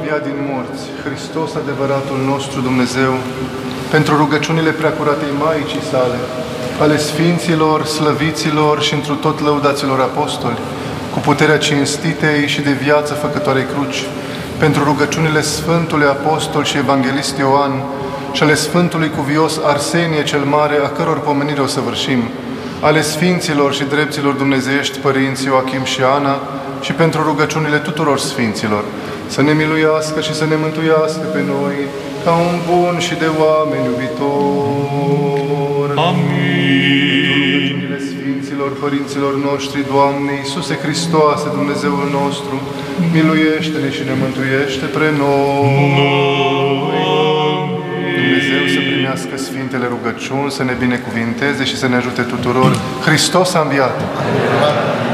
înviat din morți, Hristos, adevăratul nostru Dumnezeu, pentru rugăciunile preacuratei Maicii sale, ale Sfinților, slăviților și întru tot lăudaților apostoli, cu puterea cinstitei și de viață făcătoarei cruci, pentru rugăciunile Sfântului Apostol și Evanghelist Ioan și ale Sfântului Cuvios Arsenie cel Mare, a căror pomenire o săvârșim, ale Sfinților și Drepților Dumnezeiești Părinți Ioachim și Ana și pentru rugăciunile tuturor Sfinților, să ne miluiască și să ne mântuiască pe noi, ca un bun și de oameni iubitor. Amin. Rugăciunile Sfinților Părinților noștri, Doamne Iisuse Hristoase, Dumnezeul nostru, miluiește-ne și ne mântuiește pre noi. Dumnezeu să primească Sfintele rugăciuni, să ne binecuvinteze și să ne ajute tuturor. Hristos a înviat!